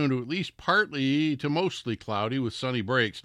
afternoon to at least partly to mostly cloudy with sunny breaks,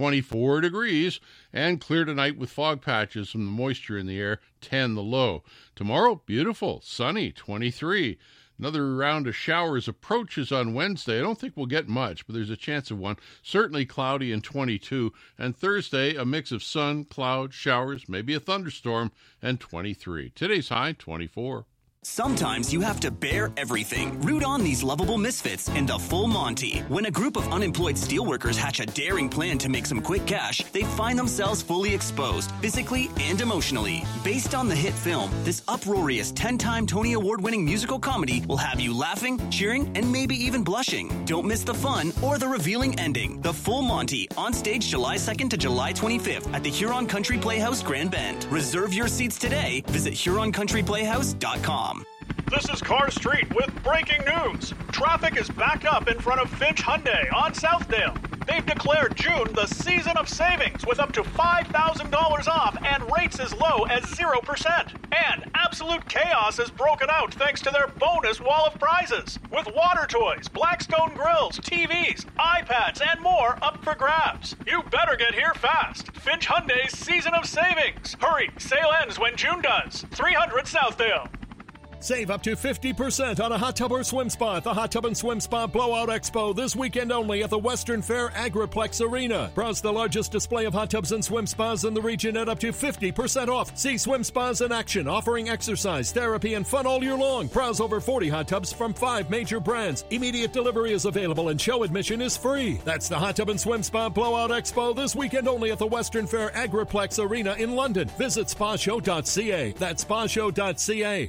24 degrees, and clear tonight with fog patches from the moisture in the air, 10 the low. Tomorrow, beautiful, sunny, 23. Another round of showers approaches on Wednesday. I don't think we'll get much, but there's a chance of one. Certainly cloudy and 22. And Thursday, a mix of sun, cloud, showers, maybe a thunderstorm, and 23. Today's high, 24. Sometimes you have to bear everything. Root on these lovable misfits in the Full Monty. When a group of unemployed steelworkers hatch a daring plan to make some quick cash, they find themselves fully exposed, physically and emotionally. Based on the hit film, this uproarious 10-time Tony Award-winning musical comedy will have you laughing, cheering, and maybe even blushing. Don't miss the fun or the revealing ending. The Full Monty, on stage July 2nd to July 25th at the Huron Country Playhouse, Grand Bend. Reserve your seats today. Visit HuronCountryPlayhouse.com. This is Carr Street with breaking news. Traffic is backed up in front of Finch Hyundai on Southdale. They've declared June the season of savings with up to $5,000 off and rates as low as 0%. And absolute chaos has broken out thanks to their bonus wall of prizes. With water toys, Blackstone grills, TVs, iPads, and more up for grabs. You better get here fast. Finch Hyundai's season of savings. Hurry, sale ends when June does. 300 Southdale. Save up to 50% on a hot tub or swim spa at the Hot Tub and Swim Spa Blowout Expo this weekend only at the Western Fair Agriplex Arena. Browse the largest display of hot tubs and swim spas in the region at up to 50% off. See swim spas in action, offering exercise, therapy, and fun all year long. Browse over 40 hot tubs from 5 major brands. Immediate delivery is available and show admission is free. That's the Hot Tub and Swim Spa Blowout Expo this weekend only at the Western Fair Agriplex Arena in London. Visit spashow.ca. That's spashow.ca.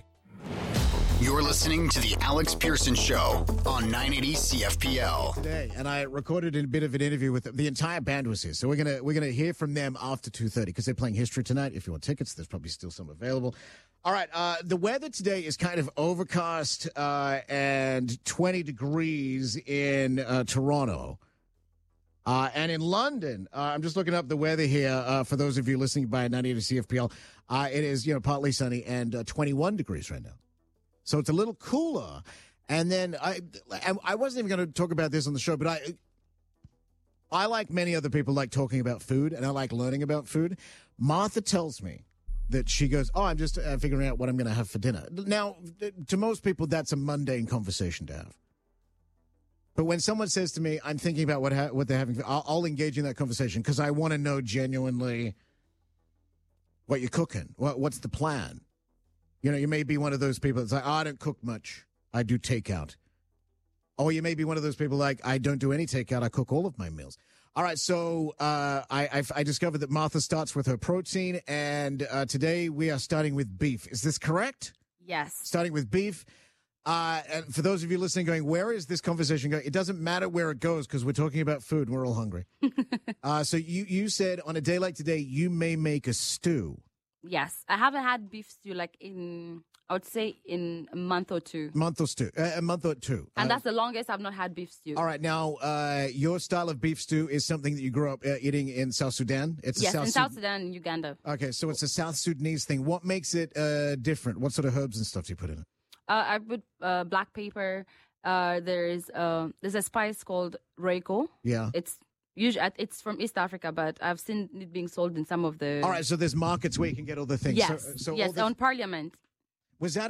You're listening to The Alex Pearson Show on 980 CFPL. Today, and I recorded a bit of an interview with them. The entire band was here, so we're gonna hear from them after 2:30 because they're playing History tonight. If you want tickets, there's probably still some available. All right, the weather today is kind of overcast and 20 degrees in Toronto. And in London, I'm just looking up the weather here for those of you listening by 980 CFPL. It is partly sunny and 21 degrees right now. So it's a little cooler. And then I wasn't even going to talk about this on the show, but I like many other people, like talking about food, and I like learning about food. Martha tells me that she goes, I'm just figuring out what I'm going to have for dinner. Now, to most people, that's a mundane conversation to have. But when someone says to me, I'm thinking about what they're having, I'll engage in that conversation because I want to know genuinely what you're cooking. What's the plan? You may be one of those people that's like, I don't cook much. I do takeout. Or you may be one of those people like, I don't do any takeout. I cook all of my meals. All right, so I discovered that Martha starts with her protein, and today we are starting with beef. Is this correct? Yes. Starting with beef. And for those of you listening going, where is this conversation going? It doesn't matter where it goes because we're talking about food and we're all hungry. So you said on a day like today, you may make a stew. Yes. I haven't had beef stew I would say in a month or two. A month or two. And that's the longest I've not had beef stew. All right. Now, your style of beef stew is something that you grew up eating in South Sudan? In South Sudan and Uganda. Okay, so it's a South Sudanese thing. What makes it different? What sort of herbs and stuff do you put in it? I put black pepper. There's a spice called Royco. Yeah. It's from East Africa, but I've seen it being sold in some of the... All right, so there's markets where you can get all the things. Yes, on Parliament. Was that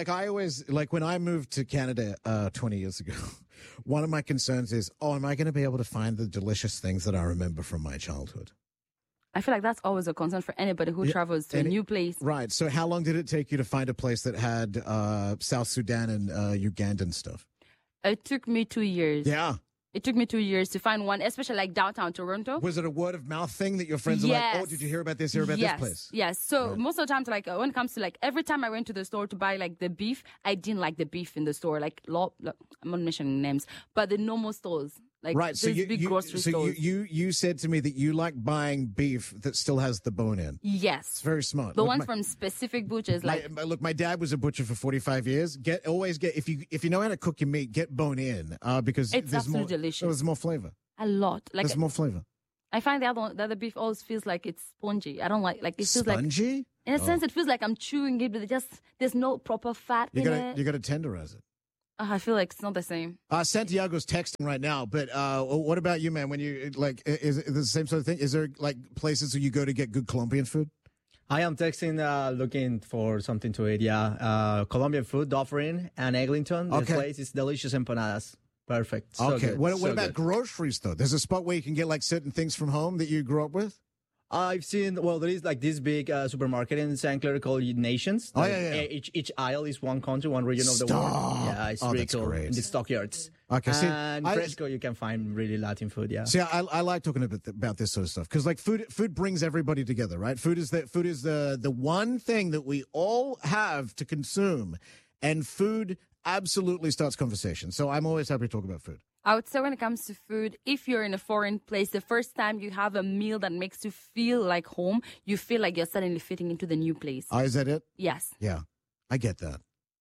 when I moved to Canada 20 years ago, one of my concerns is, am I going to be able to find the delicious things that I remember from my childhood? I feel like that's always a concern for anybody who travels to a new place. Right. So how long did it take you to find a place that had South Sudan and Ugandan stuff? It took me 2 years. Yeah. It took me 2 years to find one, especially like downtown Toronto. Was it a word of mouth thing that your friends are like, did you hear about this, this place? Yes. So most of the time, when it comes to every time I went to the store to buy the beef, I didn't like the beef in the store. I'm not mentioning names, but the normal stores. So big grocery stores. You said to me that you like buying beef that still has the bone in. Yes. It's very smart. The ones from specific butchers. My dad was a butcher for 45 years. If you know how to cook your meat, get bone in because it's absolutely delicious. There's more flavor. A lot. There's more flavor. I find the other beef always feels like it's spongy. I don't it feels spongy? In a sense, it feels like I'm chewing it, but there's no proper fat in it. You got to tenderize it. I feel like it's not the same. Santiago's texting right now, but what about you, man? When you like, is it the same sort of thing? Is there like places where you go to get good Colombian food? I am texting, looking for something to eat. Yeah, Colombian food, Dufferin and Eglinton. The place is delicious empanadas. Perfect. So okay. good. What So about good. groceries though? There's a spot where you can get like certain things from home that you grew up with. I've seen, well, there is like this big supermarket in St. Clair called Nations. Oh, Like, yeah. Each aisle is one country, one region of the world. Yeah, it's really that's cool. great. In the stockyards. Okay, see, And Fresco, you can find really Latin food, yeah. See, I like talking about this sort of stuff because like food brings everybody together, right? Food is the one thing that we all have to consume, and food absolutely starts conversation. So I'm always happy to talk about food. I would say when it comes to food, if you're in a foreign place, the first time you have a meal that makes you feel like home, you feel like you're suddenly fitting into the new place. Oh, is that it? Yes. Yeah, I get that.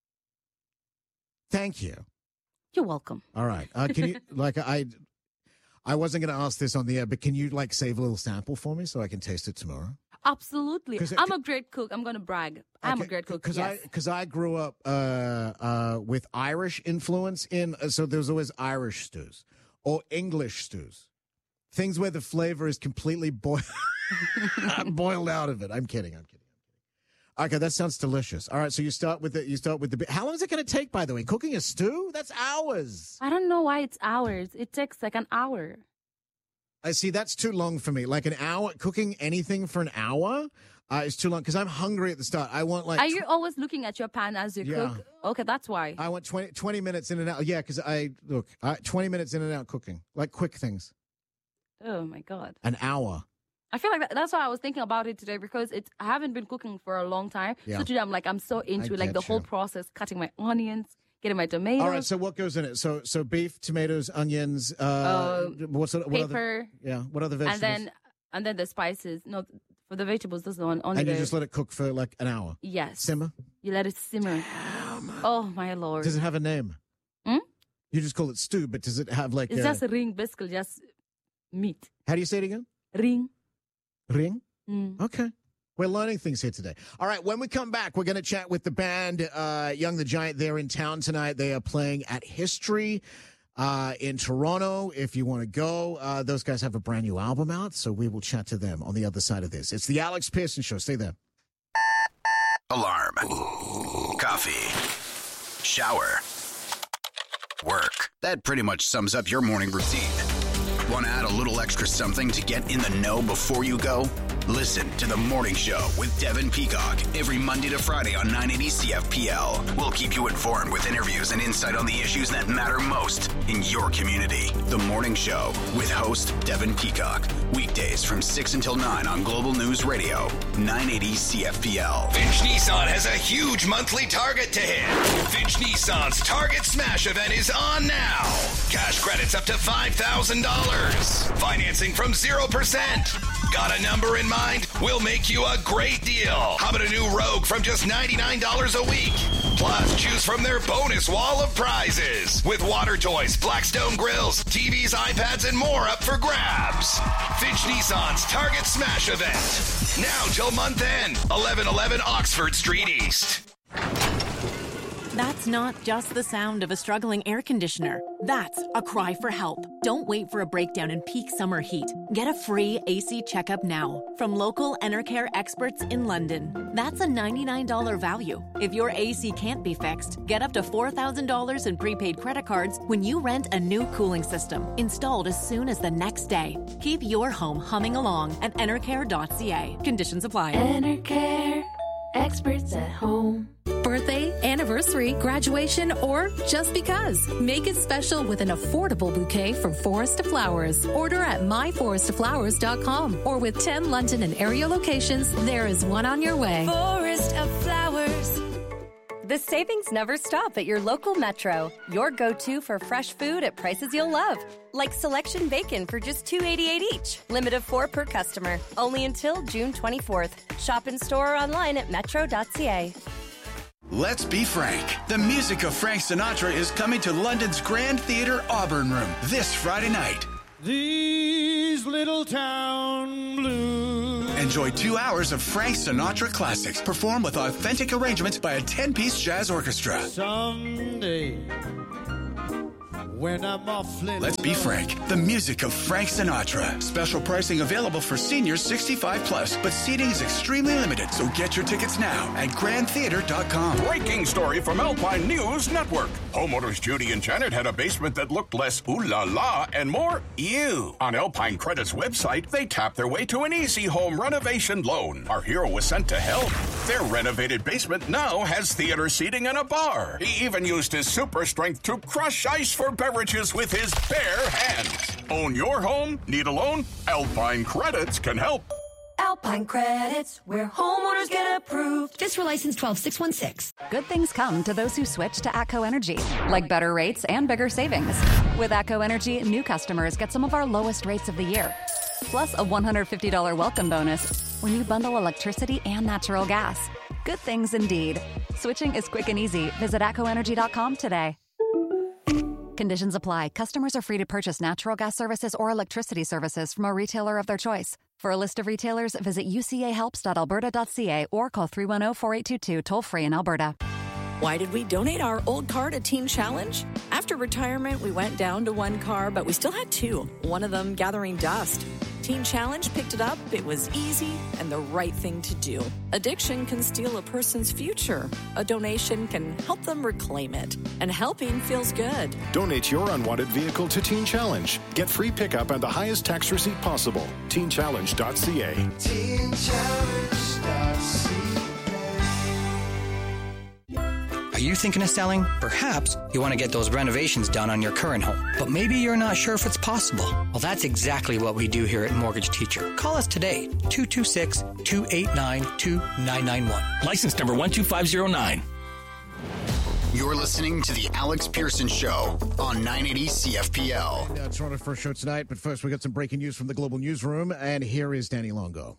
Thank you. You're welcome. All right. Can you like I wasn't going to ask this on the air, but can you like save a little sample for me so I can taste it tomorrow? Absolutely. 'Cause I'm a great cook. I'm going to brag. I'm a great cook. Yes. Because I grew up with Irish influence so there's always Irish stews or English stews, things where the flavor is completely boiled out of it. I'm kidding. Okay, that sounds delicious. All right, so you start with the. How long is it going to take, by the way? Cooking a stew? That's hours. I don't know why it's hours. It takes like an hour. I see. That's too long for me. Like an hour cooking anything for an hour is too long because I'm hungry at the start. I want like. Are you always looking at your pan as you Yeah. cook? Okay, that's why. I want 20 minutes in and out. Yeah, because 20 minutes in and out cooking, like quick things. Oh my God. An hour. I feel like that's why I was thinking about it today because I haven't been cooking for a long time. Yeah. So today I'm so into it, like the get whole you. process, cutting my onions, getting my tomatoes. All right. So what goes in it? So beef, tomatoes, onions. What other? Paper. What other vegetables? and then the spices. No, for the vegetables, that's the one. Only And you the- just let it cook for like an hour. Yes. Simmer. You let it simmer. Oh my Lord. Does it have a name? Hmm? You just call it stew, but does it have like? It's just ring, basically, just meat. How do you say it again? Ring. Ring. Mm. Okay. We're learning things here today. All right, when we come back, we're going to chat with the band Young the Giant. They're in town tonight. They are playing at History in Toronto. If you want to go, those guys have a brand new album out, so we will chat to them on the other side of this. It's the Alex Pearson Show. Stay there. Alarm. Coffee. Shower. Work. That pretty much sums up your morning routine. Want to add a little extra something to get in the know before you go? Listen to The Morning Show with Devin Peacock every Monday to Friday on 980 CFPL. We'll keep you informed with interviews and insight on the issues that matter most in your community. The Morning Show with host Devin Peacock. Weekdays from 6 until 9 on Global News Radio, 980 CFPL. Finch Nissan has a huge monthly target to hit. Finch Nissan's Target Smash event is on now. Cash credits up to $5,000. Financing from 0%. Got a number in mind? We'll make you a great deal. How about a new Rogue from just $99 a week? Plus, choose from their bonus wall of prizes with water toys, Blackstone grills, TVs, iPads, and more up for grabs. Finch Nissan's Target Smash event. Now till month end, 1111 Oxford Street East. That's not just the sound of a struggling air conditioner. That's a cry for help. Don't wait for a breakdown in peak summer heat. Get a free AC checkup now from local Enercare experts in London. That's a $99 value. If your AC can't be fixed, get up to $4,000 in prepaid credit cards when you rent a new cooling system, installed as soon as the next day. Keep your home humming along at enercare.ca. Conditions apply. Enercare, experts at home. Birthday, anniversary, graduation, or just because. Make it special with an affordable bouquet from Forest of Flowers. Order at myforestoflowers.com or with 10 London and area locations, there is one on your way. Forest of Flowers. The savings never stop at your local Metro. Your go-to for fresh food at prices you'll love. Like selection bacon for just $2.88 each. Limit of 4 per customer. Only until June 24th. Shop in store or online at metro.ca. Let's be frank. The music of Frank Sinatra is coming to London's Grand Theatre Auburn Room this Friday night. These little town blues. Enjoy 2 hours of Frank Sinatra classics performed with authentic arrangements by a 10-piece jazz orchestra. Someday when I'm awfully Let's be frank. The music of Frank Sinatra. Special pricing available for seniors 65 plus, but seating is extremely limited. So get your tickets now at grandtheater.com. Breaking story from Alpine News Network. Homeowners Judy and Janet had a basement that looked less ooh la la and more ew. On Alpine Credit's website, they tapped their way to an easy home renovation loan. Our hero was sent to help. Their renovated basement now has theater seating and a bar. He even used his super strength to crush ice for beverages with his bare hands. Own your home? Need a loan? Alpine Credits can help. Alpine Credits, where homeowners get approved. Just for license 12616. Good things come to those who switch to ATCO Energy, like better rates and bigger savings. With ATCO Energy, new customers get some of our lowest rates of the year, plus a $150 welcome bonus when you bundle electricity and natural gas. Good things indeed. Switching is quick and easy. Visit ATCOenergy.com today. Conditions apply. Customers are free to purchase natural gas services or electricity services from a retailer of their choice. For a list of retailers, visit ucahelps.alberta.ca or call 310-4822 toll-free in Alberta. Why did we donate our old car to Teen Challenge? After retirement, we went down to one car, but we still had two, one of them gathering dust. Teen Challenge picked it up. It was easy and the right thing to do. Addiction can steal a person's future. A donation can help them reclaim it. And helping feels good. Donate your unwanted vehicle to Teen Challenge. Get free pickup and the highest tax receipt possible. TeenChallenge.ca. TeenChallenge.ca. Are you thinking of selling? Perhaps you want to get those renovations done on your current home, but maybe you're not sure if it's possible. Well, that's exactly what we do here at Mortgage Teacher. Call us today, 226-289-2991. License number 12509. You're listening to The Alex Pearson Show on 980 CFPL. Toronto First Show tonight, but first we got some breaking news from the Global Newsroom, and here is Danny Longo.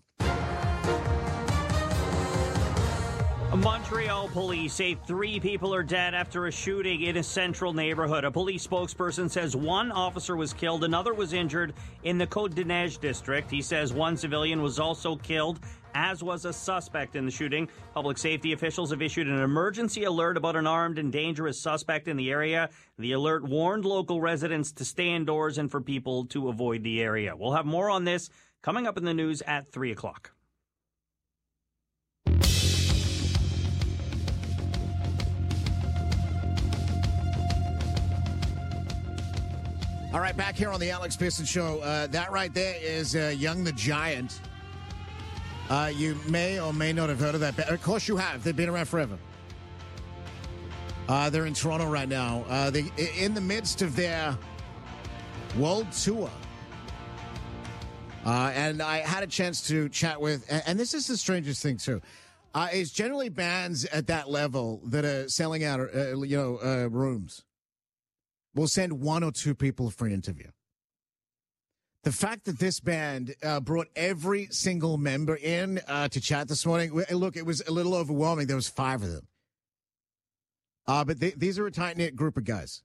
Montreal police say 3 people are dead after a shooting in a central neighborhood. A police spokesperson says one officer was killed, another was injured in the Côte-des-Neiges district. He says one civilian was also killed, as was a suspect in the shooting. Public safety officials have issued an emergency alert about an armed and dangerous suspect in the area. The alert warned local residents to stay indoors and for people to avoid the area. We'll have more on this coming up in the news at 3 o'clock. All right, back here on the Alex Pearson Show. That right there is Young the Giant. You may or may not have heard of that. Of course you have. They've been around forever. They're in Toronto right now. They're in the midst of their world tour. And I had a chance to chat with, and this is the strangest thing, too. It's generally bands at that level that are selling out, rooms. We'll send 1 or 2 people for an interview. The fact that this band brought every single member in to chat this morning, look, it was a little overwhelming. There was 5 of them. But these are a tight-knit group of guys.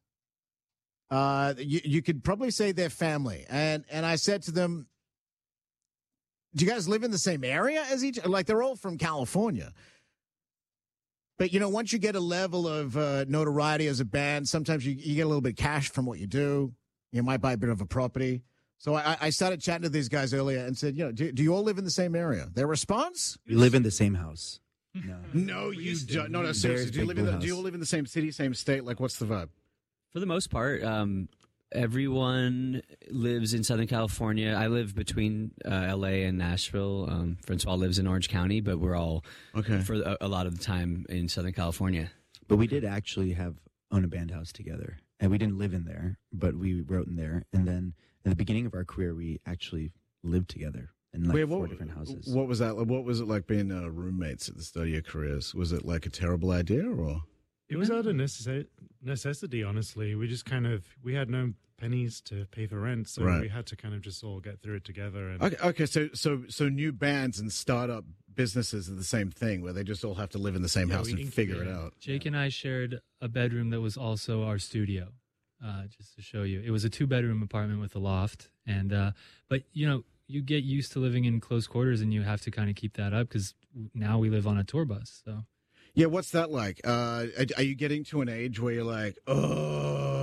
You could probably say they're family. And I said to them, do you guys live in the same area as each? Like, they're all from California. But, once you get a level of notoriety as a band, sometimes you get a little bit of cash from what you do. You might buy a bit of a property. So I started chatting to these guys earlier and said, do you all live in the same area? Their response? We live in the same house. No, you don't. No, seriously. Do you all live in the same city, same state? Like, what's the vibe? For the most part, everyone lives in Southern California. I live between L.A. and Nashville. Francois lives in Orange County, but we're all, for a lot of the time, in Southern California. But we did actually own a band house together. And we didn't live in there, but we wrote in there. And then at the beginning of our career, we actually lived together in 4 different houses. What was that? What was it like being roommates at the start of your careers? Was it like a terrible idea, or? It was out of necessity, honestly. We just we had no pennies to pay for rent, so we had to kind of just all get through it together. And okay, so new bands and startup businesses are the same thing, where they just all have to live in the same house and figure it out. Jake and I shared a bedroom that was also our studio, just to show you. It was a 2-bedroom apartment with a loft, and but you get used to living in close quarters, and you have to kind of keep that up because now we live on a tour bus, so. Yeah, what's that like? Are you getting to an age where you're like,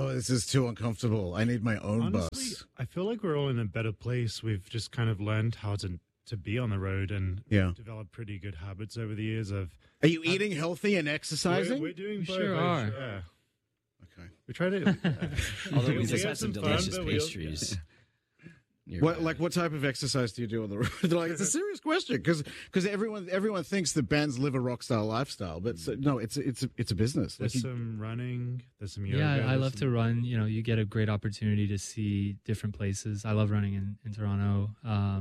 oh, this is too uncomfortable. I need my own Honestly, bus. I feel like we're all in a better place. We've just kind of learned how to be on the road and developed pretty good habits over the years. Are you eating healthy and exercising? We're doing We both. sure are. Yeah. Okay. We try to. Although we just had some delicious pastries. What type of exercise do you do on the road? Like, it's a serious question because everyone thinks that bands live a rock star lifestyle, but no, it's a business. There's some running. There's some yoga. Yeah, I love to run. You know, you get a great opportunity to see different places. I love running in Toronto.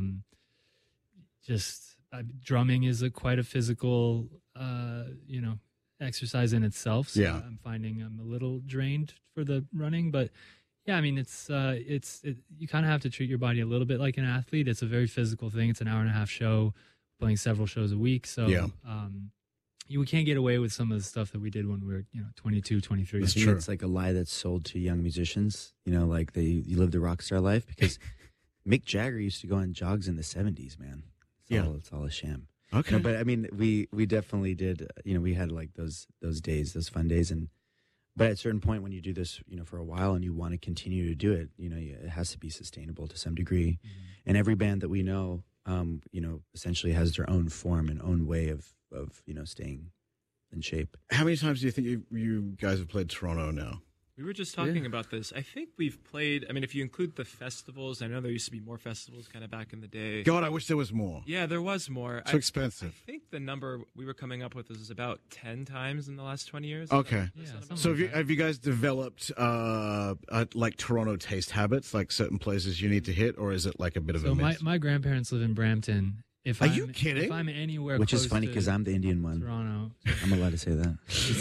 Drumming is quite a physical, exercise in itself. So I'm finding I'm a little drained for the running, but yeah, I mean, you kind of have to treat your body a little bit like an athlete. It's a very physical thing. It's an hour-and-a-half show, playing several shows a week. So we can't get away with some of the stuff that we did when we were 22, 23. I think it's like a lie that's sold to young musicians. You know, like you live the rock star life because Mick Jagger used to go on jogs in the 70s, man. It's all a sham. Okay. No, but I mean, we definitely did. We had like those days, those fun days, but at a certain point when you do this, for a while and you want to continue to do it, it has to be sustainable to some degree. Mm-hmm. And every band that we know, essentially has their own form and own way of staying in shape. How many times do you think you guys have played Toronto now? We were just talking about this. I think we've played, if you include the festivals, I know there used to be more festivals kind of back in the day. God, I wish there was more. Yeah, there was more. So expensive. I think the number we were coming up with was about 10 times in the last 20 years. Okay. So have you guys developed like Toronto taste habits, like certain places you need to hit, or is it like a bit of a mix? My grandparents live in Brampton. Are you kidding? If I'm anywhere Which close is funny because I'm the Indian one. Toronto. I'm allowed to say that.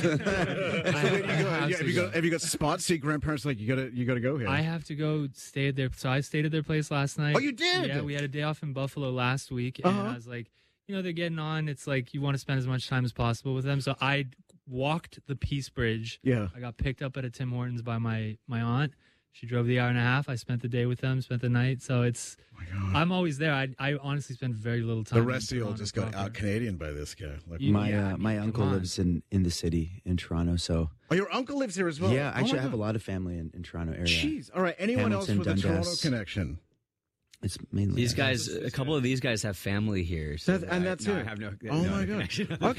Have you got spots? See, grandparents like you gotta go here. I have to go stay at their. So I stayed at their place last night. Oh, you did? Yeah, we had a day off in Buffalo last week, and I was like, they're getting on. It's like you want to spend as much time as possible with them. So I walked the Peace Bridge. Yeah. I got picked up at a Tim Hortons by my aunt. She drove the hour and a half. I spent the day with them, spent the night. So I'm always there. I honestly spend very little time. The rest of you all just got out Canadian by this guy. Like, my uncle lives in the city in Toronto. So your uncle lives here as well? Yeah, actually I have a lot of family in Toronto area. Jeez. All right. Anyone else with a Toronto connection? It's mainly these guys. A couple of these guys have family here, so that's it. I have no. Oh my god.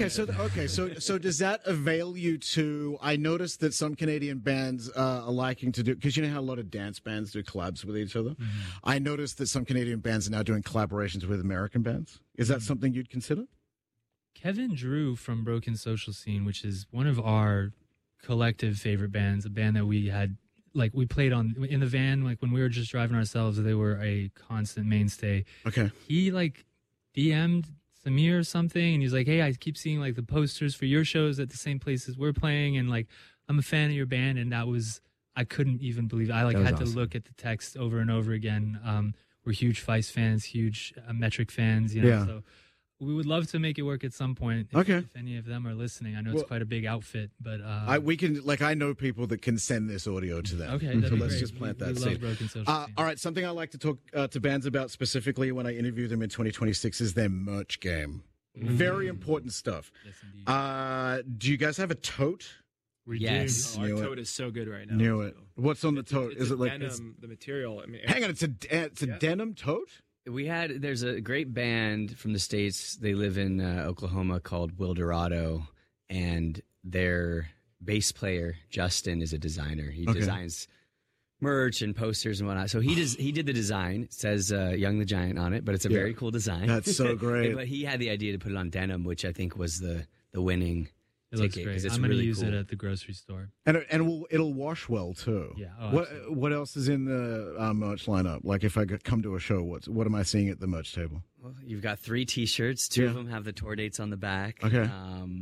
So does that avail you to? I noticed that some Canadian bands are liking to do, because you know how a lot of dance bands do collabs with each other. Mm-hmm. I noticed that some Canadian bands are now doing collaborations with American bands. Is that something you'd consider? Kevin Drew from Broken Social Scene, which is one of our collective favorite bands, a band that we had. Like we played in the van, like when we were just driving ourselves, they were a constant mainstay. Okay. He DM'd Samir or something, and he's like, "Hey, I keep seeing like the posters for your shows at the same places we're playing, and like I'm a fan of your band." And I couldn't even believe it. I had to look at the text over and over again. We're huge Feist fans, huge Metric fans, So we would love to make it work at some point. If any of them are listening, I know it's quite a big outfit, but we can. I know people that can send this audio to them. Okay, so let's just plant that seed. All right, something I like to talk to bands about specifically when I interview them in 2026 is their merch game. Very important stuff. Yes, indeed. Do you guys have a tote? Yes. Our tote is so good right now. Knew it. What's on the tote? Is it like denim, the material? Hang on, it's a denim tote? There's a great band from the States. They live in Oklahoma called Wildorado, and their bass player, Justin, is a designer. He designs merch and posters and whatnot. So he did the design. It says Young the Giant on it, but it's a very cool design. That's so great. But he had the idea to put it on denim, which I think was the winning looks ticket. Great. It's I'm going to really use cool. it at the grocery store. And it'll wash well, too. Yeah. What else is in the merch lineup? Like, if I come to a show, what am I seeing at the merch table? Well, you've got 3 T-shirts. 2 of them have the tour dates on the back. Okay.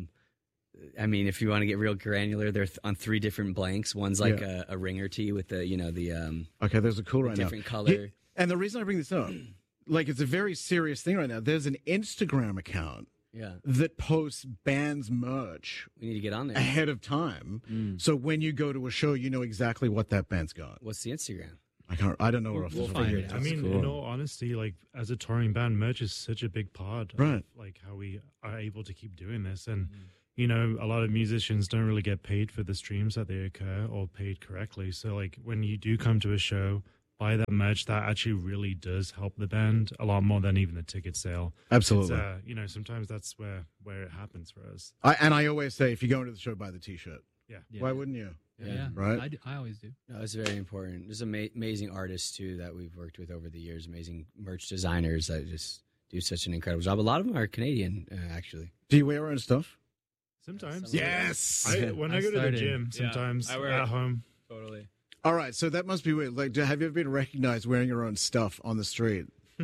If you want to get real granular, they're on 3 different blanks. One's like a ringer tee with the Okay, there's a cool right now. Different color. And the reason I bring this up, it's a very serious thing right now. There's an Instagram account that posts bands merch. We need to get on there ahead of time. So when you go to a show, you know exactly what that band's got. What's the Instagram? I don't know where we'll find it. In all honesty, as a touring band, merch is such a big part of how we are able to keep doing this. And a lot of musicians don't really get paid for the streams that they occur or paid correctly. So, like, when you do come to a show, buy that merch, that actually really does help the band a lot more than even a ticket sale. Absolutely. Sometimes that's where it happens for us. I always say, if you go into the show, buy the T-shirt. Yeah. Why wouldn't you? Yeah. Right? I always do. No, it's very important. There's amazing artists, too, that we've worked with over the years, amazing merch designers that just do such an incredible job. A lot of them are Canadian, actually. Do you wear your own stuff? Sometimes. Yes! When I go to the gym, sometimes I wear at home. Totally. All right, so that must be weird. Like, have you ever been recognized wearing your own stuff on the street?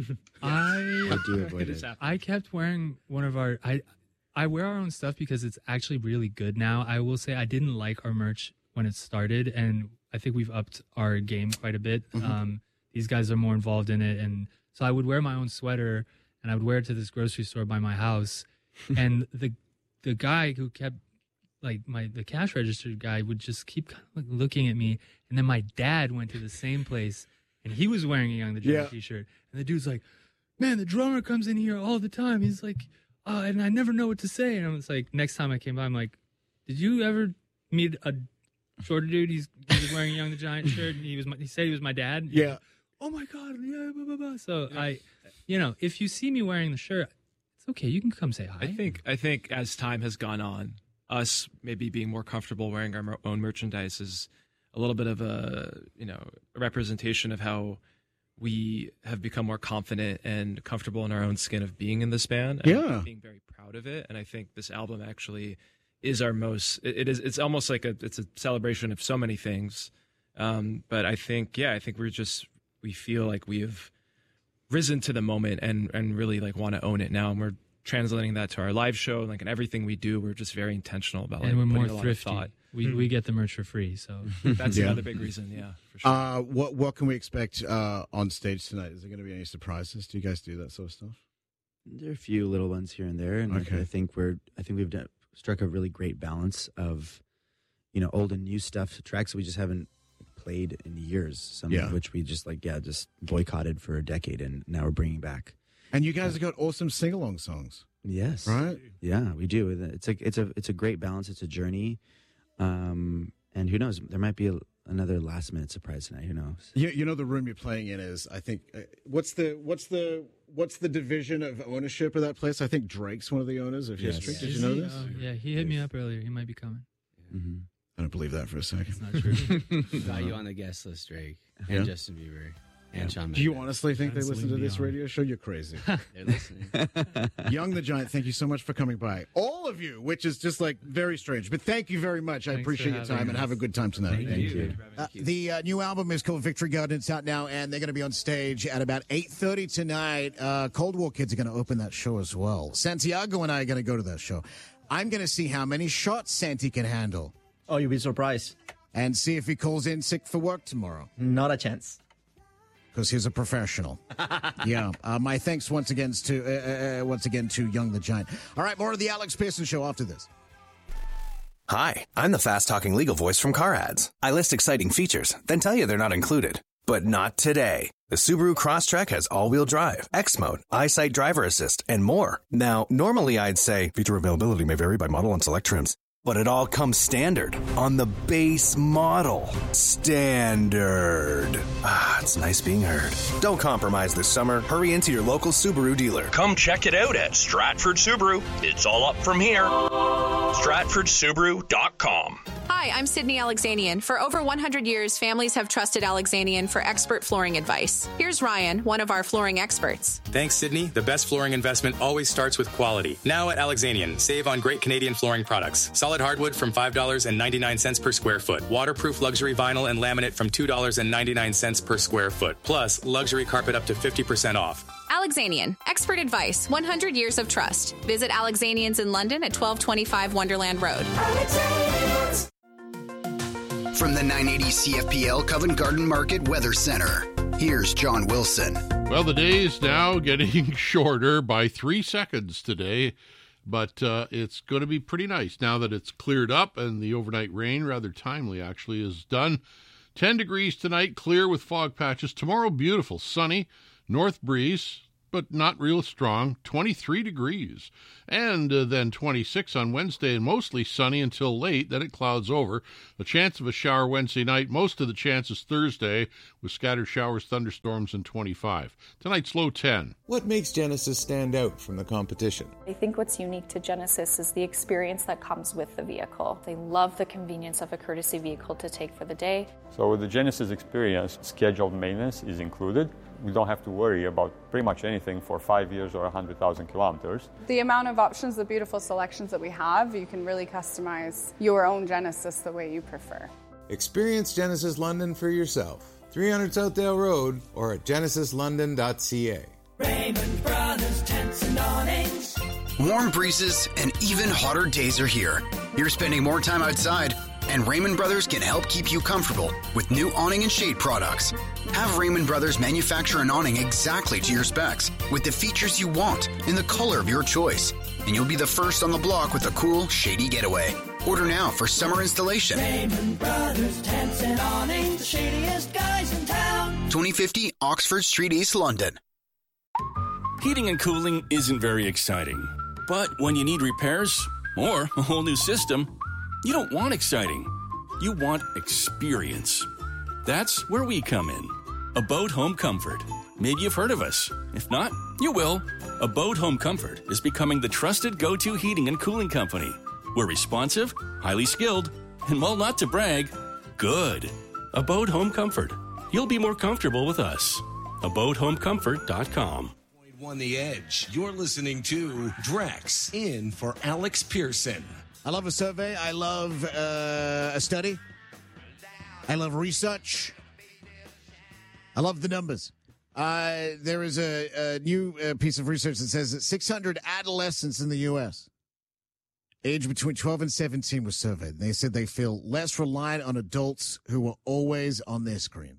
I do avoid it. I kept wearing one of our. I wear our own stuff because it's actually really good now. I will say I didn't like our merch when it started, and I think we've upped our game quite a bit. These guys are more involved in it, and so I would wear my own sweater, and I would wear it to this grocery store by my house, and the guy who kept the cash register guy would just keep kind of looking at me, and then my dad went to the same place, and he was wearing a Young the Giant T-shirt, and the dude's like, "Man, the drummer comes in here all the time." He's like, and I never know what to say. And I was like, next time I came by, I'm like, "Did you ever meet a shorter dude? He was wearing a Young the Giant shirt, and he said he was my dad." Yeah. Like, "Oh my God!" Yeah, blah, blah, blah. So if you see me wearing the shirt, it's okay. You can come say hi. I think as time has gone on, us maybe being more comfortable wearing our own merchandise is a little bit of a representation of how we have become more confident and comfortable in our own skin of being in this band. And being very proud of it. And I think this album actually is our most. It's almost like it's a celebration of so many things. But I think we feel like we have risen to the moment and really want to own it now, and we're translating that to our live show, and everything we do, we're just very intentional about. And we're more putting a lot of thrifty. thought. We get the merch for free, so that's another big reason. Yeah, for sure. What can we expect on stage tonight? Is there going to be any surprises? Do you guys do that sort of stuff? There are a few little ones here and there, and I think we've struck a really great balance of old and new stuff, tracks we just haven't played in years. Some of which we just boycotted for a decade, and now we're bringing back. And you guys have got awesome sing-along songs. Yes. Right? Yeah, we do. It's a great balance. It's a journey. And who knows? There might be another last-minute surprise tonight. Who knows? The room you're playing in is, I think, what's the division of ownership of that place? I think Drake's one of the owners of History. Did you know this? Yeah, he hit me up earlier. He might be coming. Mm-hmm. I don't believe that for a second. It's not true. Got you on the guest list, Drake, and Justin Bieber. And Shawn Mendes. Do you honestly think they listen to this radio show? You're crazy. They're listening. Young the Giant, thank you so much for coming by. All of you, which is just very strange. But thank you very much. I appreciate your time and have a good time tonight. Thank you. The new album is called Victory Garden. It's out now, and they're going to be on stage at about 8:30 tonight. Cold War Kids are going to open that show as well. Santiago and I are going to go to that show. I'm going to see how many shots Santi can handle. Oh, you'll be surprised. And see if he calls in sick for work tomorrow. Not a chance. Because he's a professional. Yeah. My thanks once again to Young the Giant. All right, more of the Alex Pearson Show after this. Hi, I'm the fast-talking legal voice from Car Ads. I list exciting features, then tell you they're not included. But not today. The Subaru Crosstrek has all-wheel drive, X-Mode, EyeSight driver assist, and more. Now, normally I'd say feature availability may vary by model and select trims. But it all comes standard on the base model. Standard. It's nice being heard. Don't compromise this summer. Hurry into your local Subaru dealer. Come check it out at Stratford Subaru. It's all up from here. StratfordSubaru.com. Hi, I'm Sydney Alexanian. For over 100 years, families have trusted Alexanian for expert flooring advice. Here's Ryan, one of our flooring experts. Thanks, Sydney. The best flooring investment always starts with quality. Now at Alexanian, save on great Canadian flooring products. Solid hardwood from $5.99 per square foot. Waterproof luxury vinyl and laminate from $2.99 per square foot. Plus, luxury carpet up to 50% off. Alexanian. Expert advice. 100 years of trust. Visit Alexanians in London at 1225 Wonderland Road. From the 980 CFPL Covent Garden Market Weather Center, here's John Wilson. Well, the day is now getting shorter by 3 seconds today, but it's going to be pretty nice now that it's cleared up and the overnight rain, rather timely actually, is done. 10 degrees tonight, clear with fog patches. Tomorrow, beautiful, sunny, north breeze, but not real strong, 23 degrees. And then 26 on Wednesday, and mostly sunny until late. Then it clouds over. A chance of a shower Wednesday night. Most of the chances Thursday, with scattered showers, thunderstorms, and 25. Tonight's low 10. What makes Genesis stand out from the competition? I think what's unique to Genesis is the experience that comes with the vehicle. They love the convenience of a courtesy vehicle to take for the day. So with the Genesis experience, scheduled maintenance is included. We don't have to worry about pretty much anything for 5 years or 100,000 kilometers. The amount of options, the beautiful selections that we have, you can really customize your own Genesis the way you prefer. Experience Genesis London for yourself. 300 Southdale Road or at genesislondon.ca. Raymond Brothers Tents and Awnings. Warm breezes and even hotter days are here. You're spending more time outside, and Raymond Brothers can help keep you comfortable with new awning and shade products. Have Raymond Brothers manufacture an awning exactly to your specs with the features you want in the color of your choice. And you'll be the first on the block with a cool, shady getaway. Order now for summer installation. Raymond Brothers Tents and Awnings, the shadiest guys in town. 2050 Oxford Street, East London. Heating and cooling isn't very exciting. But when you need repairs or a whole new system, you don't want exciting. You want experience. That's where we come in. Abode Home Comfort. Maybe you've heard of us. If not, you will. Abode Home Comfort is becoming the trusted go-to heating and cooling company. We're responsive, highly skilled, and while not to brag, good. Abode Home Comfort. You'll be more comfortable with us. AbodeHomeComfort.com. Won the edge. You're listening to Drex in for Alex Pearson. I love a survey. I love a study. I love research. I love the numbers. There is a new piece of research that says that 600 adolescents in the U.S. aged between 12 and 17 were surveyed. They said they feel less reliant on adults who are always on their screens.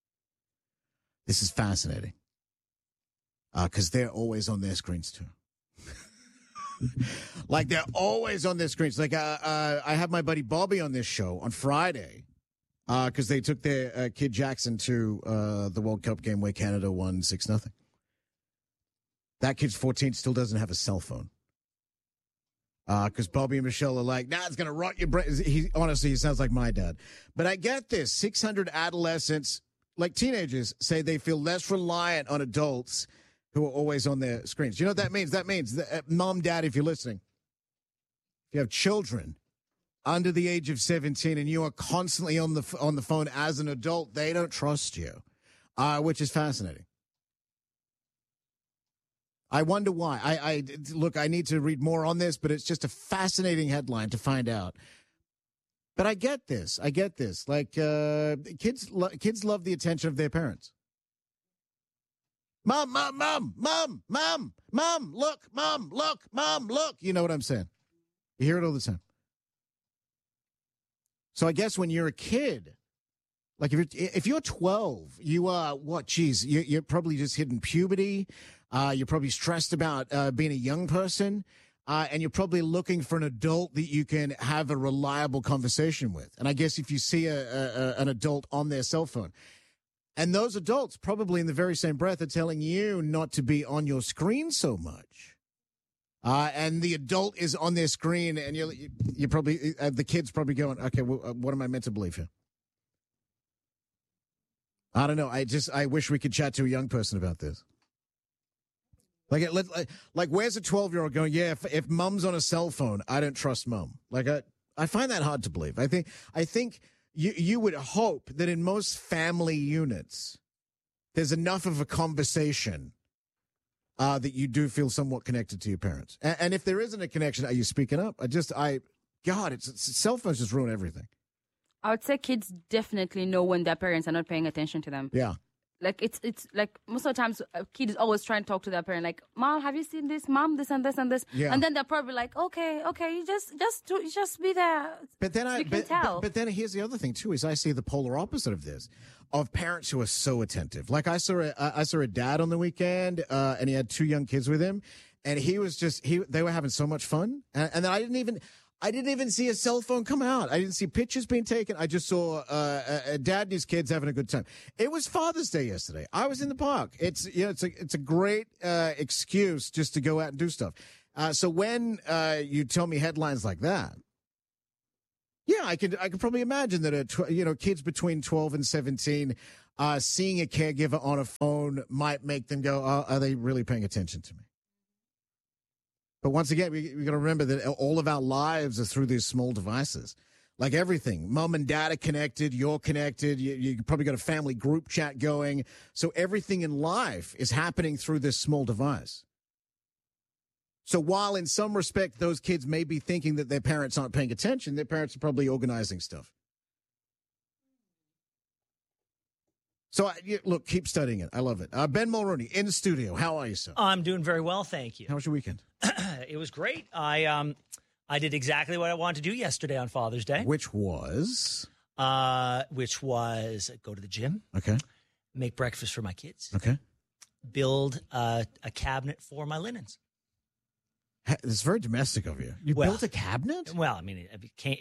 This is fascinating. Because they're always on their screens, too. Like, they're always on their screens. Like, I have my buddy Bobby on this show on Friday because they took their kid Jackson to the World Cup game where Canada won 6-0. That kid's 14, still doesn't have a cell phone. Because Bobby and Michelle are like, nah, it's going to rot your brain. Honestly, he sounds like my dad. But I get this. 600 adolescents, like teenagers, say they feel less reliant on adults who are always on their screens. You know what that means? That means, that, Mom, Dad, if you're listening, if you have children under the age of 17 and you are constantly on the phone as an adult, they don't trust you, which is fascinating. I wonder why. Look, I need to read more on this, but it's just a fascinating headline to find out. But I get this. Like, kids love the attention of their parents. Mom, look. You know what I'm saying? You hear it all the time. So I guess when you're a kid, like if you're 12, you are what? Geez, you're probably just hitting puberty. You're probably stressed about being a young person, and you're probably looking for an adult that you can have a reliable conversation with. And I guess if you see an adult on their cell phone, and those adults probably in the very same breath are telling you not to be on your screen so much. And the adult is on their screen, and you're probably the kid's probably going, okay, well, what am I meant to believe here? I don't know. I wish we could chat to a young person about this. Like where's a 12-year-old going? Yeah, if Mom's on a cell phone, I don't trust Mom. Like I find that hard to believe. I think you would hope that in most family units, there's enough of a conversation that you do feel somewhat connected to your parents. And if there isn't a connection, are you speaking up? Cell phones just ruin everything. I would say kids definitely know when their parents are not paying attention to them. Yeah. Like it's like most of the times a kid is always trying to talk to their parent, like, Mom, have you seen this? Mom, this and this and this. Yeah. And then they're probably like, okay, you just be there. But then you can tell. But then here's the other thing too: is I see the polar opposite of this, of parents who are so attentive. Like I saw a dad on the weekend, and he had two young kids with him, and he was they were having so much fun, and then I didn't even see a cell phone come out. I didn't see pictures being taken. I just saw a dad and his kids having a good time. It was Father's Day yesterday. I was in the park. It's a great excuse just to go out and do stuff. So when you tell me headlines like that, yeah, I could probably imagine that kids between 12 and 17 seeing a caregiver on a phone might make them go, oh, are they really paying attention to me? But once again, we got to remember that all of our lives are through these small devices. Like everything, mom and dad are connected, you're connected, you probably got a family group chat going. So everything in life is happening through this small device. So while in some respect those kids may be thinking that their parents aren't paying attention, their parents are probably organizing stuff. So, look, keep studying it. I love it. Ben Mulrooney in the studio. How are you, sir? I'm doing very well, thank you. How was your weekend? It was great. I did exactly what I wanted to do yesterday on Father's Day. Which was? Go to the gym. Okay. Make breakfast for my kids. Okay. Build a cabinet for my linens. It's very domestic of you. You built a cabinet? Well, I mean,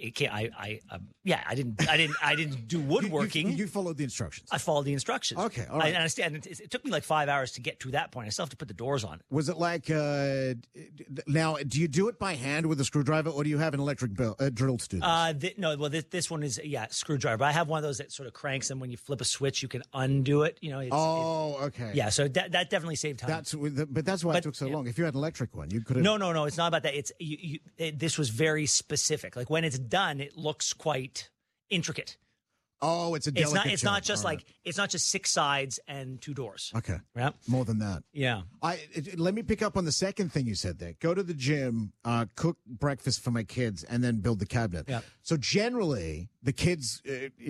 I didn't do woodworking. You followed the instructions. I followed the instructions. Okay, all right. I understand. It took me like 5 hours to get to that point. I still have to put the doors on. Was it like, now, do you do it by hand with a screwdriver, or do you have an electric drill to do this? This one is, screwdriver. I have one of those that sort of cranks, and when you flip a switch, you can undo it. Okay. Yeah, so that definitely saved time. But that's why it took so long. If you had an electric one, you could have... No, it's not about that. It's this was very specific. Like when it's done, it looks quite intricate. Oh, it's a delicate It's not just it's not just 6 sides and 2 doors. Okay. Yeah. More than that. Yeah. Let me pick up on the second thing you said there. Go to the gym, cook breakfast for my kids, and then build the cabinet. Yeah. So generally, the kids,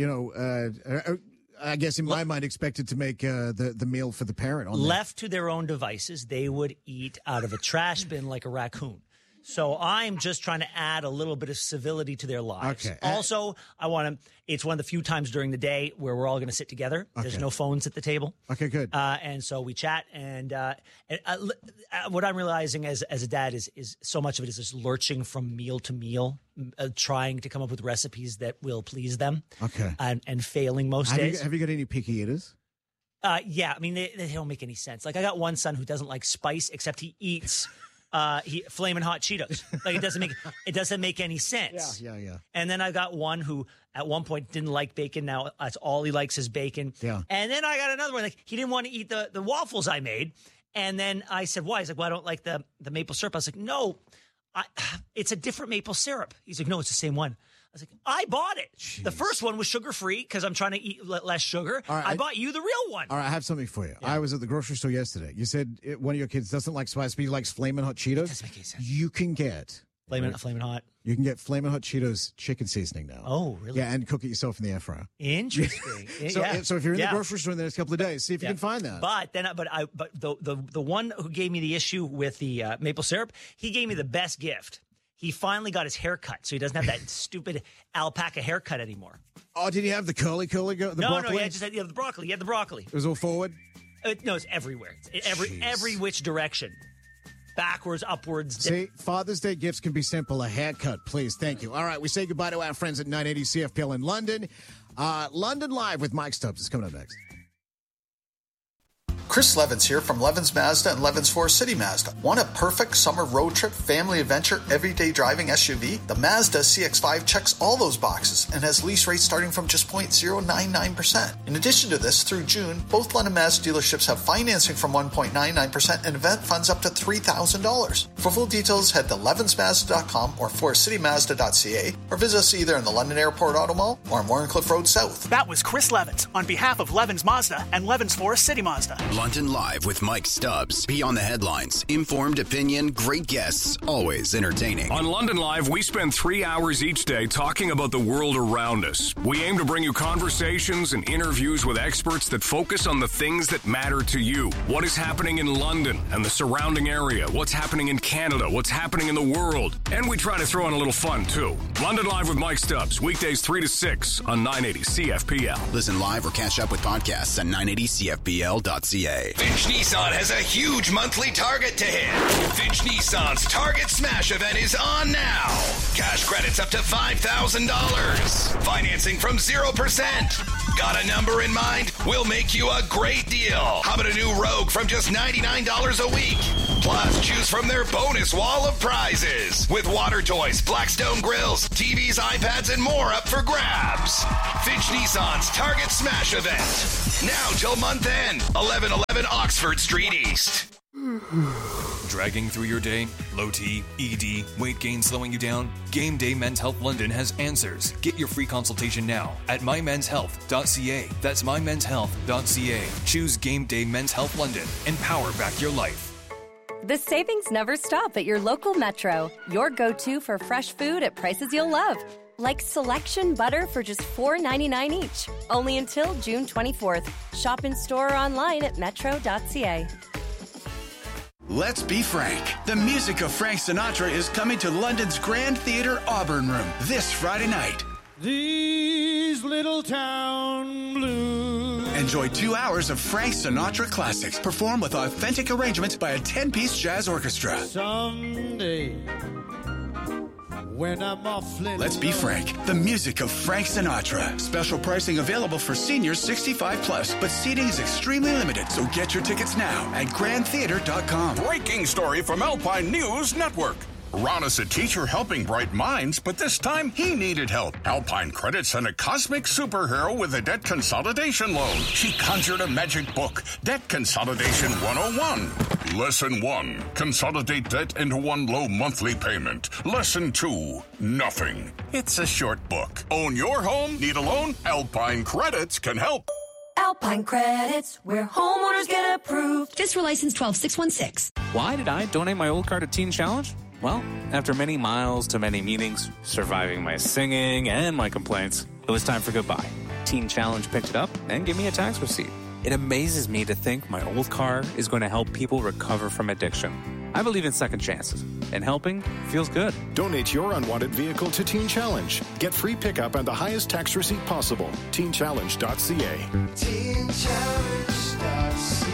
I guess in my mind, expected to make the meal for the parent. Left to their own devices, they would eat out of a trash bin like a raccoon. So I'm just trying to add a little bit of civility to their lives. Okay. Also, it's one of the few times during the day where we're all going to sit together. Okay. There's no phones at the table. Okay, good. And so we chat. And what I'm realizing as a dad is so much of it is just lurching from meal to meal, trying to come up with recipes that will please them. Okay. And failing most days. Have you got any picky eaters? Yeah, I mean, they don't make any sense. Like, I got one son who doesn't like spice, except he eats... Flamin' Hot Cheetos. Like it doesn't make any sense. Yeah. And then I got one who at one point didn't like bacon. Now that's all he likes is bacon. Yeah. And then I got another one. Like he didn't want to eat the waffles I made. And then I said, why? He's like, well, I don't like the maple syrup. I was like, no, it's a different maple syrup. He's like, no, it's the same one. I was like, I bought it. Jeez. The first one was sugar-free because I'm trying to eat less sugar. Right, I bought you the real one. All right, I have something for you. Yeah. I was at the grocery store yesterday. You said one of your kids doesn't like spice, but he likes Flamin' Hot Cheetos. Doesn't make any sense. You can get... Flamin' Hot. You can get Flamin' Hot Cheetos chicken seasoning now. Oh, really? Yeah, and cook it yourself in the air fryer. Interesting. So if you're in the grocery store in the next couple of days, see if you can find that. But the one who gave me the issue with the maple syrup, he gave me the best gift. He finally got his hair cut, so he doesn't have that stupid alpaca haircut anymore. Oh, did he have the curly broccoli? No, he just had the broccoli. He had the broccoli. It was all forward? No, it's everywhere. Every which direction. Backwards, upwards. See, Father's Day gifts can be simple. A haircut, please. Thank you. All right, we say goodbye to our friends at 980 CFPL in London. London Live with Mike Stubbs is coming up next. Chris Levins here from Levins Mazda and Levins Forest City Mazda. Want a perfect summer road trip, family adventure, everyday driving SUV? The Mazda CX-5 checks all those boxes and has lease rates starting from just 0.099%. In addition to this, through June, both London Mazda dealerships have financing from 1.99% and event funds up to $3,000. For full details, head to levinsmazda.com or forestcitymazda.ca or visit us either in the London Airport Auto Mall or on Warrencliffe Road South. That was Chris Levins on behalf of Levins Mazda and Levins Forest City Mazda. London Live with Mike Stubbs. Beyond the headlines, informed opinion, great guests, always entertaining. On London Live, we spend 3 hours each day talking about the world around us. We aim to bring you conversations and interviews with experts that focus on the things that matter to you. What is happening in London and the surrounding area? What's happening in Canada? What's happening in the world? And we try to throw in a little fun, too. London Live with Mike Stubbs, weekdays 3 to 6 on 980 CFPL. Listen live or catch up with podcasts at 980CFPL.ca. today. Finch Nissan has a huge monthly target to hit. Finch Nissan's Target Smash event is on now. Cash credits up to $5,000. Financing from 0%. Got a number in mind? We'll make you a great deal. How about a new Rogue from just $99 a week? Plus, choose from their bonus wall of prizes with water toys, Blackstone grills, TVs, iPads, and more up for grabs. Finch Nissan's Target Smash event. Now till month end, 1111 Oxford Street East. Dragging through your day? Low T, ED, weight gain slowing you down? Game Day Men's Health London has answers. Get your free consultation now at mymenshealth.ca. That's mymenshealth.ca. Choose Game Day Men's Health London and power back your life. The savings never stop at your local Metro. Your go-to for fresh food at prices you'll love. Like selection butter for just $4.99 each. Only until June 24th. Shop in store or online at metro.ca. Let's be frank. The music of Frank Sinatra is coming to London's Grand Theatre Auburn Room this Friday night. These little town blues. Enjoy 2 hours of Frank Sinatra classics performed with authentic arrangements by a 10-piece jazz orchestra. Someday, when I'm awfully Let's be frank. The music of Frank Sinatra. Special pricing available for seniors 65 plus, but seating is extremely limited, so get your tickets now at grandtheater.com. Breaking story from Alpine News Network. Ron is a teacher helping bright minds, but this time he needed help. Alpine Credit sent a cosmic superhero with a debt consolidation loan. She conjured a magic book, Debt Consolidation 101. Lesson 1, consolidate debt into one low monthly payment. Lesson 2, nothing. It's a short book. Own your home? Need a loan? Alpine Credits can help. Alpine Credits, where homeowners get approved. Just for license 12616. Why did I donate my old car to Teen Challenge? Well, after many miles to many meetings, surviving my singing and my complaints, it was time for goodbye. Teen Challenge picked it up and gave me a tax receipt. It amazes me to think my old car is going to help people recover from addiction. I believe in second chances, and helping feels good. Donate your unwanted vehicle to Teen Challenge. Get free pickup and the highest tax receipt possible. TeenChallenge.ca. TeenChallenge.ca.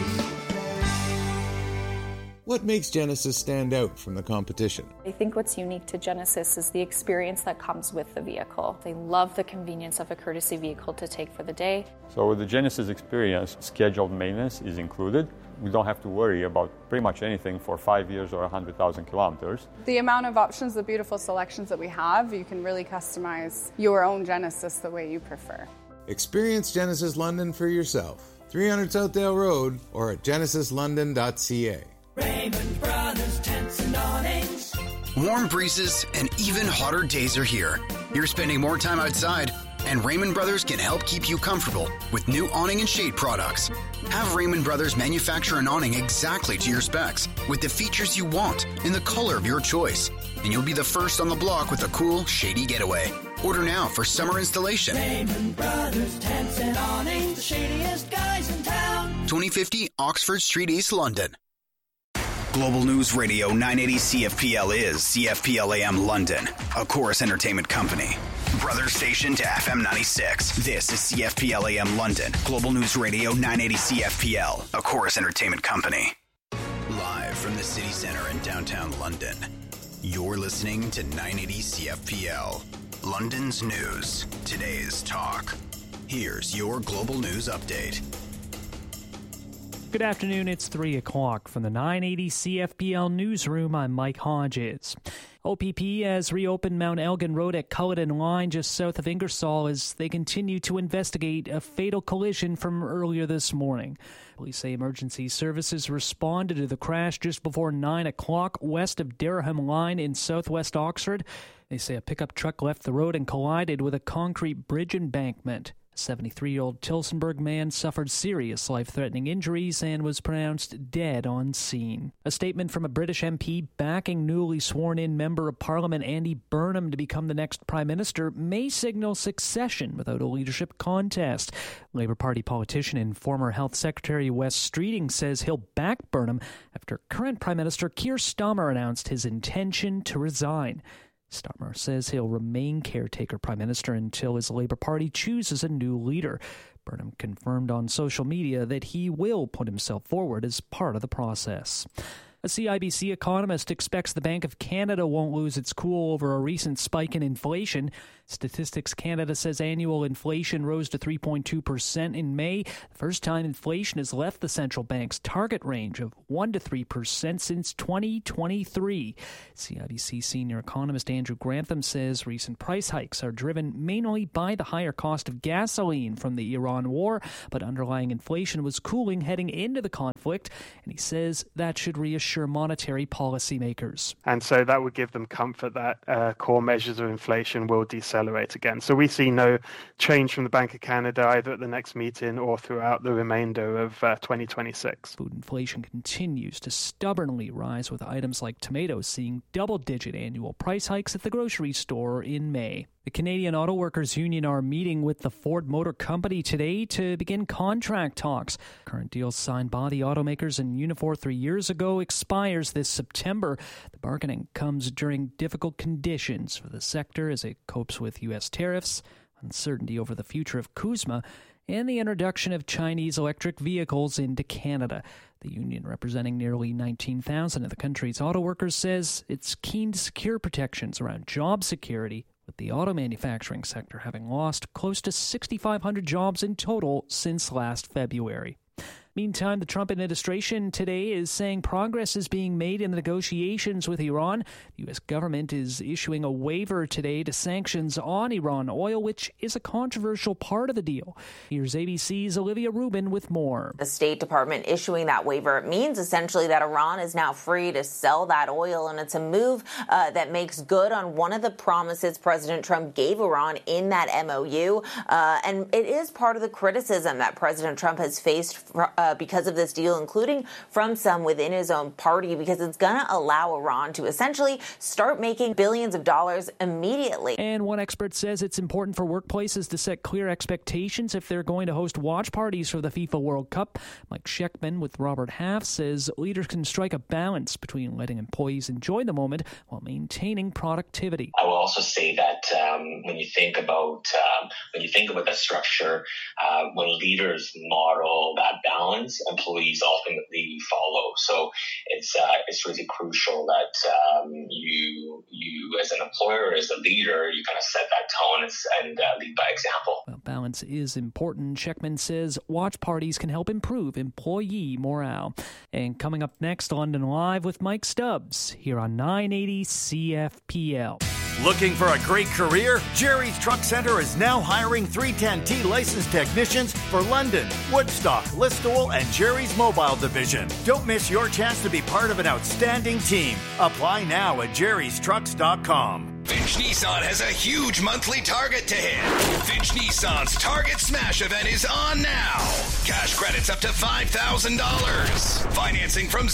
What makes Genesis stand out from the competition? I think what's unique to Genesis is the experience that comes with the vehicle. They love the convenience of a courtesy vehicle to take for the day. So with the Genesis experience, scheduled maintenance is included. We don't have to worry about pretty much anything for 5 years or 100,000 kilometers. The amount of options, the beautiful selections that we have, you can really customize your own Genesis the way you prefer. Experience Genesis London for yourself. 300 Southdale Road or at genesislondon.ca. Raymond Brothers Tents and Awnings. Warm breezes and even hotter days are here. You're spending more time outside, and Raymond Brothers can help keep you comfortable with new awning and shade products. Have Raymond Brothers manufacture an awning exactly to your specs, with the features you want in the color of your choice. And you'll be the first on the block with a cool, shady getaway. Order now for summer installation. Raymond Brothers Tents and Awnings, the shadiest guys in town. 2050 Oxford Street East, London. Global News Radio 980 CFPL is CFPL AM London, a Chorus Entertainment company. Brother station to FM 96. This is CFPL AM London, Global News Radio 980 CFPL, a Chorus Entertainment company. Live from the city center in downtown London, you're listening to 980 CFPL, London's news, today's talk. Here's your Global News Update. Good afternoon, it's 3 o'clock. From the 980 CFPL newsroom, I'm Mike Hodges. OPP has reopened Mount Elgin Road at Culloden Line just south of Ingersoll as they continue to investigate a fatal collision from earlier this morning. Police say emergency services responded to the crash just before 9 o'clock west of Dereham Line in southwest Oxford. They say a pickup truck left the road and collided with a concrete bridge embankment. A 73-year-old Tillsonburg man suffered serious life-threatening injuries and was pronounced dead on scene. A statement from a British MP backing newly sworn-in Member of Parliament Andy Burnham to become the next Prime Minister may signal succession without a leadership contest. Labour Party politician and former Health Secretary Wes Streeting says he'll back Burnham after current Prime Minister Keir Starmer announced his intention to resign. Starmer says he'll remain caretaker prime minister until his Labour Party chooses a new leader. Burnham confirmed on social media that he will put himself forward as part of the process. A CIBC economist expects the Bank of Canada won't lose its cool over a recent spike in inflation. Statistics Canada says annual inflation rose to 3.2% in May, the first time inflation has left the central bank's target range of 1 to 3% since 2023. CIBC senior economist Andrew Grantham says recent price hikes are driven mainly by the higher cost of gasoline from the Iran war, but underlying inflation was cooling heading into the conflict, and he says that should reassure monetary policymakers. And so that would give them comfort that core measures of inflation will decelerate again. So we see no change from the Bank of Canada either at the next meeting or throughout the remainder of 2026. Food inflation continues to stubbornly rise, with items like tomatoes seeing double-digit annual price hikes at the grocery store in May. The Canadian Auto Workers Union are meeting with the Ford Motor Company today to begin contract talks. Current deal signed by the automakers and Unifor 3 years ago expires this September. The bargaining comes during difficult conditions for the sector as it copes with U.S. tariffs, uncertainty over the future of CUSMA, and the introduction of Chinese electric vehicles into Canada. The union, representing nearly 19,000 of the country's auto workers, says it's keen to secure protections around job security, with the auto manufacturing sector having lost close to 6,500 jobs in total since last February. Meantime, the Trump administration today is saying progress is being made in the negotiations with Iran. The U.S. government is issuing a waiver today to sanctions on Iran oil, which is a controversial part of the deal. Here's ABC's Olivia Rubin with more. The State Department issuing that waiver means essentially that Iran is now free to sell that oil, and it's a move that makes good on one of the promises President Trump gave Iran in that MOU. And it is part of the criticism that President Trump has faced because of this deal, including from some within his own party, because it's going to allow Iran to essentially start making billions of dollars immediately. And one expert says it's important for workplaces to set clear expectations if they're going to host watch parties for the FIFA World Cup. Mike Scheckman with Robert Half says leaders can strike a balance between letting employees enjoy the moment while maintaining productivity. I will also say that when you think about the structure, when leaders model that balance, employees ultimately follow. So it's really crucial that you as an employer, as a leader, you kind of set that tone and lead by example. Well, balance is important. Scheckman says watch parties can help improve employee morale. And coming up next, London Live with Mike Stubbs here on 980 CFPL. Looking for a great career? Jerry's Truck Center is now hiring 310T licensed technicians for London, Woodstock, Listowel, and Jerry's Mobile Division. Don't miss your chance to be part of an outstanding team. Apply now at jerrystrucks.com. Finch Nissan has a huge monthly target to hit. Finch Nissan's Target Smash event is on now. Cash credits up to $5,000. Financing from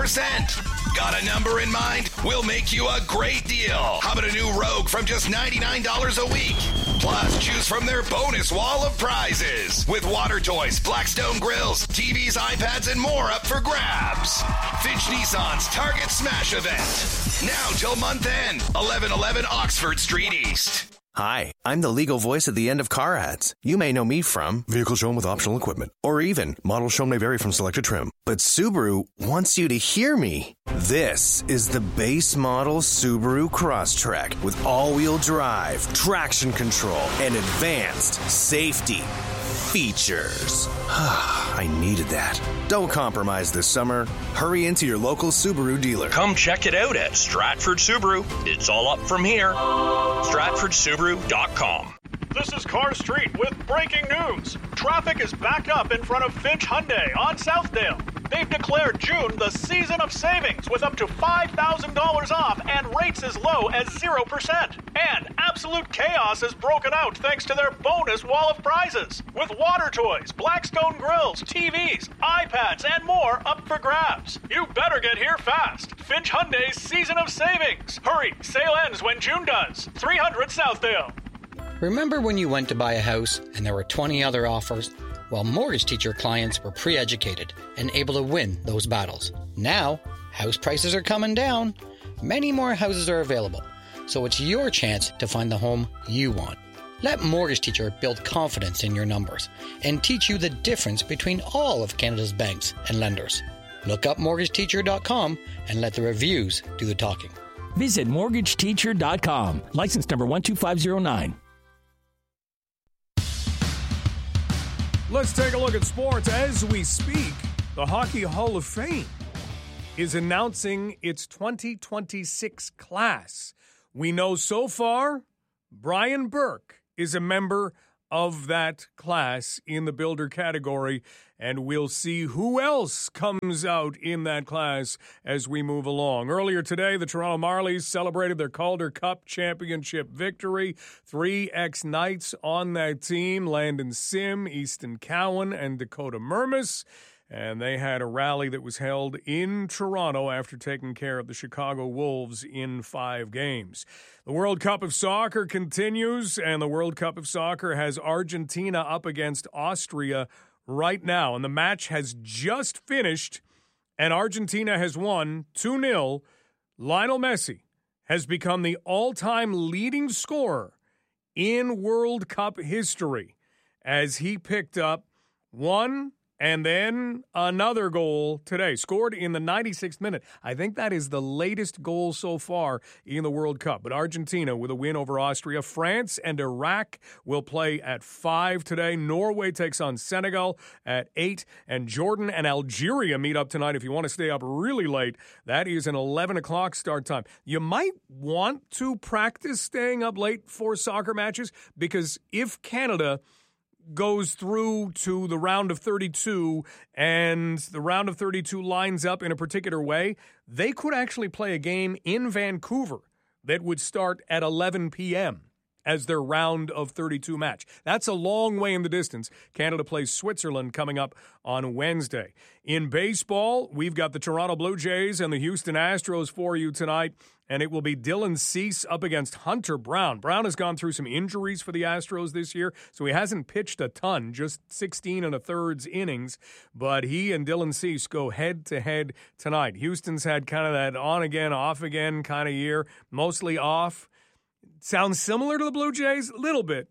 0%. Got a number in mind? We'll make you a great deal. How about a new Rogue from just $99 a week? Plus, choose from their bonus wall of prizes with water toys, Blackstone grills, TVs, iPads, and more up for grabs. Finch Nissan's Target Smash event. Now till month end, 1111 Oxford Street East. Hi, I'm the legal voice at the end of car ads. You may know me from vehicle shown with optional equipment, or even model shown may vary from selected trim. But Subaru wants you to hear me. This is the base model Subaru Crosstrek with all-wheel drive, traction control, and advanced safety features. I needed that. Don't compromise this summer. Hurry into your local Subaru dealer. Come check it out at Stratford Subaru. It's all up from here. StratfordSubaru.com. This is Car Street with breaking news. Traffic is backed up in front of Finch Hyundai on Southdale. They've declared June the season of savings with up to $5,000 off and rates as low as 0%. And absolute chaos has broken out thanks to their bonus wall of prizes. With water toys, Blackstone grills, TVs, iPads, and more up for grabs. You better get here fast. Finch Hyundai's season of savings. Hurry, sale ends when June does. 300 Southdale. Remember when you went to buy a house and there were 20 other offers? Well, Mortgage Teacher clients were pre-educated and able to win those battles. Now, house prices are coming down. Many more houses are available, so it's your chance to find the home you want. Let Mortgage Teacher build confidence in your numbers and teach you the difference between all of Canada's banks and lenders. Look up mortgageteacher.com and let the reviews do the talking. Visit mortgageteacher.com. License number 12509. Let's take a look at sports. As we speak, the Hockey Hall of Fame is announcing its 2026 class. We know so far Brian Burke is a member of that class in the builder category, and we'll see who else comes out in that class as we move along. Earlier today, the Toronto Marlies celebrated their Calder Cup championship victory. 3 ex-Knights on that team, Landon Sim, Easton Cowan, and Dakota Mermis. And they had a rally that was held in Toronto after taking care of the Chicago Wolves in 5 games. The World Cup of Soccer continues, and the World Cup of Soccer has Argentina up against Austria right now. And the match has just finished, and Argentina has won 2-0. Lionel Messi has become the all-time leading scorer in World Cup history as he picked up 1 and then another goal today, scored in the 96th minute. I think that is the latest goal so far in the World Cup. But Argentina with a win over Austria. France and Iraq will play at 5 today. Norway takes on Senegal at 8. And Jordan and Algeria meet up tonight. If you want to stay up really late, that is an 11 o'clock start time. You might want to practice staying up late for soccer matches, because if Canada goes through to the round of 32 and the round of 32 lines up in a particular way, they could actually play a game in Vancouver that would start at 11 p.m. as their round of 32 match. That's a long way in the distance. Canada plays Switzerland coming up on Wednesday. In baseball, we've got the Toronto Blue Jays and the Houston Astros for you tonight, and it will be Dylan Cease up against Hunter Brown. Brown has gone through some injuries for the Astros this year, so he hasn't pitched a ton, just 16 1/3 innings, but he and Dylan Cease go head-to-head tonight. Houston's had kind of that on-again, off-again kind of year, mostly off. Sounds similar to the Blue Jays? Little bit.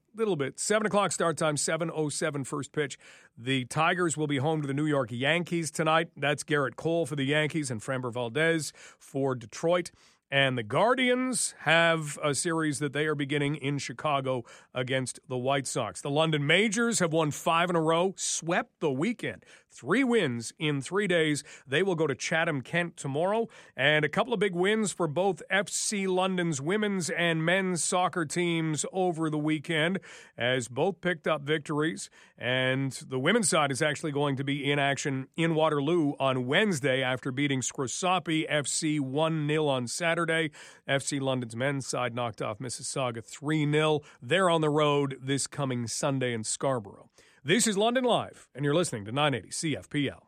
7 o'clock start time, 7:07 first pitch. The Tigers will be home to the New York Yankees tonight. That's Garrett Cole for the Yankees and Framber Valdez for Detroit. And the Guardians have a series that they are beginning in Chicago against the White Sox. The London Majors have won 5 in a row, swept the weekend. 3 wins in 3 days. They will go to Chatham-Kent tomorrow. And a couple of big wins for both FC London's women's and men's soccer teams over the weekend, as both picked up victories. And the women's side is actually going to be in action in Waterloo on Wednesday after beating Scrosoppi FC 1-0 on Saturday. FC London's men's side knocked off Mississauga 3-0. They're on the road this coming Sunday in Scarborough. This is London Live, and you're listening to 980 CFPL.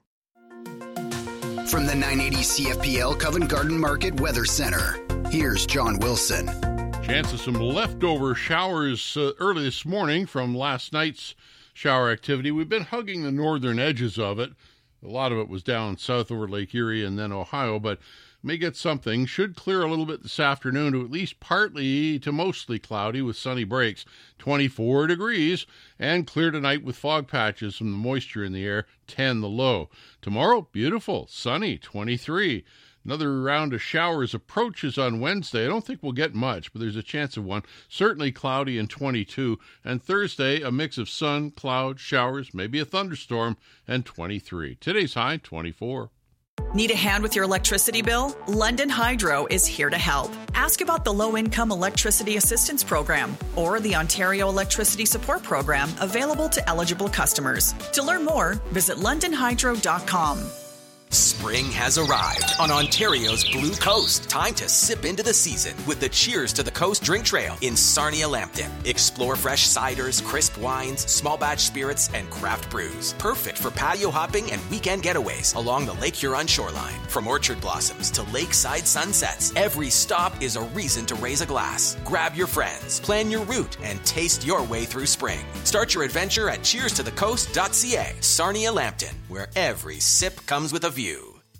From the 980 CFPL Covent Garden Market Weather Center, here's John Wilson. Chance of some leftover showers early this morning from last night's shower activity. We've been hugging the northern edges of it. A lot of it was down south over Lake Erie and then Ohio, but may get something. Should clear a little bit this afternoon to at least partly to mostly cloudy with sunny breaks. 24 degrees, and clear tonight with fog patches from the moisture in the air. 10 the low. Tomorrow, beautiful, sunny, 23. Another round of showers approaches on Wednesday. I don't think we'll get much, but there's a chance of one. Certainly cloudy and 22. And Thursday, a mix of sun, cloud, showers, maybe a thunderstorm, and 23. Today's high, 24. Need a hand with your electricity bill? London Hydro is here to help. Ask about the Low-Income Electricity Assistance Program or the Ontario Electricity Support Program available to eligible customers. To learn more, visit londonhydro.com. Spring has arrived on Ontario's Blue Coast. Time to sip into the season with the Cheers to the Coast drink trail in Sarnia-Lambton. Explore fresh ciders, crisp wines, small batch spirits, and craft brews. Perfect for patio hopping and weekend getaways along the Lake Huron shoreline. From orchard blossoms to lakeside sunsets, every stop is a reason to raise a glass. Grab your friends, plan your route, and taste your way through spring. Start your adventure at cheerstothecoast.ca. Sarnia-Lambton, where every sip comes with a view.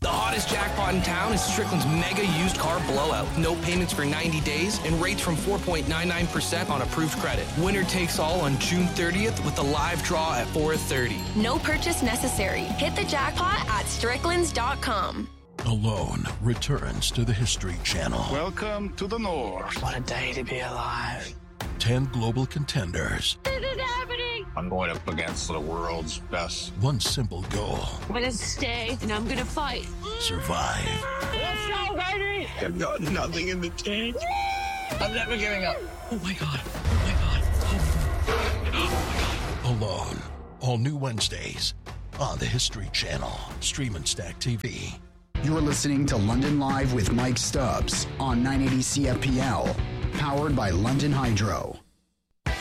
The hottest jackpot in town is Strickland's Mega Used Car Blowout. No payments for 90 days and rates from 4.99% on approved credit. Winner takes all on June 30th with a live draw at 4:30. No purchase necessary. Hit the jackpot at Stricklands.com. Alone returns to the History Channel. Welcome to the North. What a day to be alive. 10 global contenders. This is happening. I'm going up against the world's best. One simple goal. I'm going to stay and I'm going to fight. Survive. Let's go, baby. I've got nothing in the tank. I'm never giving up. Oh, my God. Alone. All new Wednesdays on the History Channel. Stream and Stack TV. You're listening to London Live with Mike Stubbs on 980 CFPL. Powered by London Hydro.